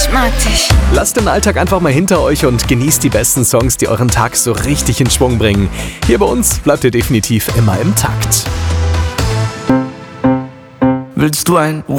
ich mag dich. Lasst den Alltag einfach mal hinter euch und genießt die besten Songs, die euren Tag so richtig in Schwung bringen. Hier bei uns bleibt ihr definitiv immer im Takt. Willst du ein